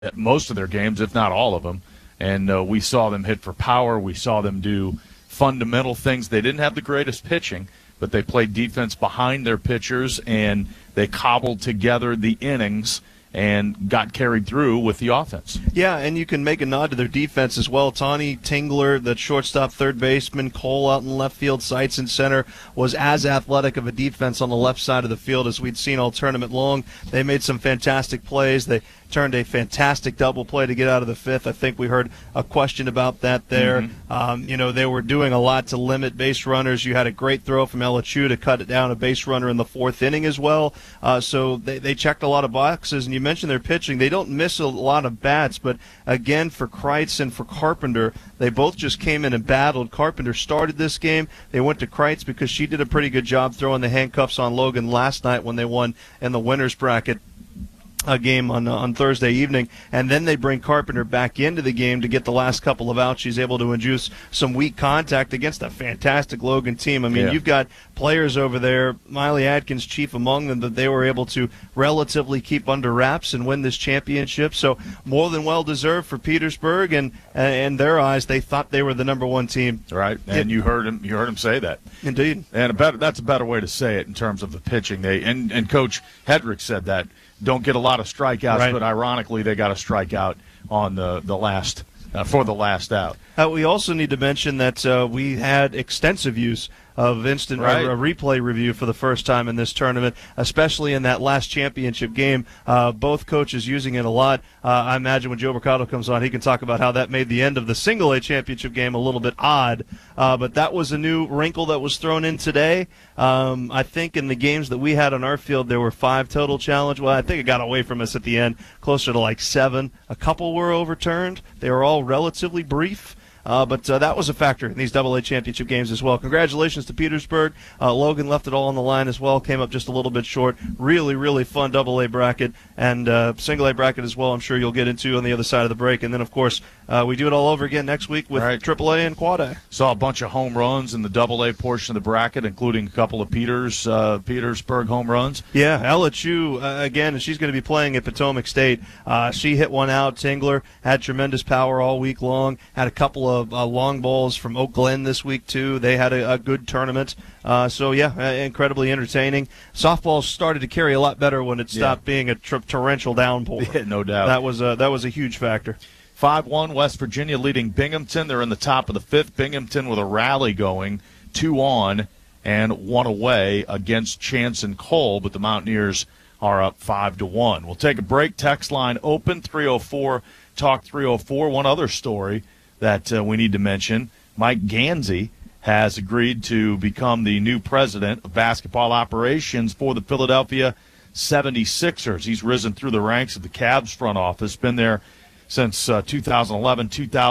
at most of their games, if not all of them. And we saw them hit for power. We saw them do fundamental things. They didn't have the greatest pitching, but they played defense behind their pitchers, and they cobbled together the innings and got carried through with the offense. Yeah, and you can make a nod to their defense as well. Tawny Tingler, the shortstop, third baseman, Cole out in left field, Seitz in center, was as athletic of a defense on the left side of the field as we'd seen all tournament long. They made some fantastic plays. They turned a fantastic double play to get out of the fifth. I think we heard a question about that there. They were doing a lot to limit base runners. You had a great throw from Elichu to cut it down, a base runner in the fourth inning as well. So they checked a lot of boxes, and you mentioned their pitching. They don't miss a lot of bats, but again, for Kreitz and for Carpenter, they both just came in and battled. Carpenter started this game. They went to Kreitz because she did a pretty good job throwing the handcuffs on Logan last night when they won in the winner's bracket a game on Thursday evening, and then they bring Carpenter back into the game to get the last couple of outs. She's able to induce some weak contact against a fantastic Logan team. I mean, You've got players over there, Miley Atkins chief among them, that they were able to relatively keep under wraps and win this championship. So more than well-deserved for Petersburg, and in their eyes, they thought they were the number one team. Right, and you heard him say that. Indeed. And that's a better way to say it in terms of the pitching. And Coach Hedrick said that. Don't get a lot of strikeouts, right. But ironically, they got a strikeout on the last for the last out. We also need to mention that we had extensive use of instant replay review for the first time in this tournament, especially in that last championship game. Both coaches using it a lot. I imagine when Joe Mercado comes on, he can talk about how that made the end of the single A championship game a little bit odd. But that was a new wrinkle that was thrown in today. I think in the games that we had on our field, there were 5 total challenge. Well, I think it got away from us at the end, closer to like 7. A couple were overturned. They were all relatively brief. But that was a factor in these AA championship games as well. Congratulations to Petersburg. Logan left it all on the line as well, came up just a little bit short. Really, really fun AA bracket and single A bracket as well, I'm sure you'll get into on the other side of the break. And then, of course, we do it all over again next week with AAA and Quad A. Saw a bunch of home runs in the AA portion of the bracket, including a couple of Petersburg home runs. Yeah, Ella Chu, again, she's going to be playing at Potomac State. She hit one out. Tingler had tremendous power all week long, had a couple of long balls from Oak Glen this week, too. They had a good tournament. Incredibly entertaining. Softball started to carry a lot better when it stopped being a torrential downpour. Yeah, no doubt. That was a huge factor. 5-1, West Virginia leading Binghamton. They're in the top of the fifth. Binghamton with a rally going, 2 on and 1 away against Chance and Cole, but the Mountaineers are up 5-1. We'll take a break. Text line open, 304 Talk 304. One other story that we need to mention, Mike Gansey has agreed to become the new president of basketball operations for the Philadelphia 76ers. He's risen through the ranks of the Cavs front office, been there since 2011,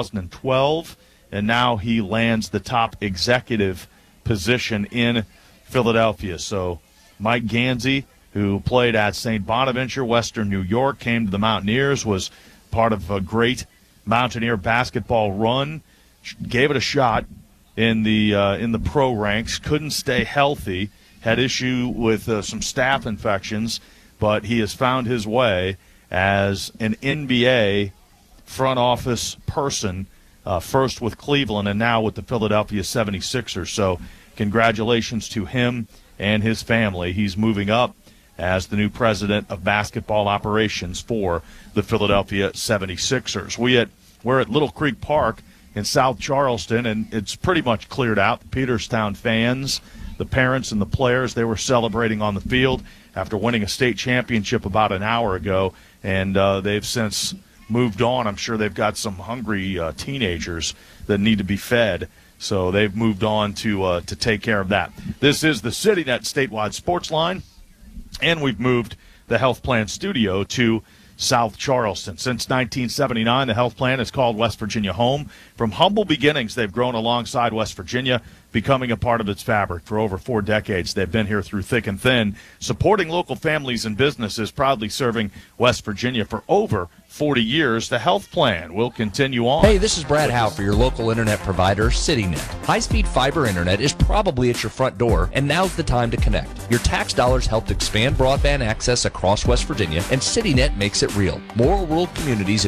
2012, and now he lands the top executive position in Philadelphia. So Mike Gansey, who played at St. Bonaventure, Western New York, came to the Mountaineers, was part of a great Mountaineer basketball run, gave it a shot in the pro ranks, couldn't stay healthy, had issue with some staph infections, but he has found his way as an NBA front office person, first with Cleveland and now with the Philadelphia 76ers. So congratulations to him and his family. He's moving up as the new president of basketball operations for the Philadelphia 76ers. We're at Little Creek Park in South Charleston, and it's pretty much cleared out. The Peterstown fans, the parents, and the players, they were celebrating on the field after winning a state championship about an hour ago, and they've since moved on. I'm sure they've got some hungry teenagers that need to be fed, so they've moved on to take care of that. This is the CityNet Statewide Sports Line, and we've moved the Health Plan studio to South Charleston. Since 1979, the Health Plan has called West Virginia home. From humble beginnings, they've grown alongside West Virginia, becoming a part of its fabric. For over 4 decades, they've been here through thick and thin, supporting local families and businesses, proudly serving West Virginia for over 40 years. The health plan will continue on. Hey, this is Brad Howe for your local internet provider, CityNet. High-speed fiber internet is probably at your front door, and now's the time to connect. Your tax dollars helped expand broadband access across West Virginia, and CityNet makes it real. More rural communities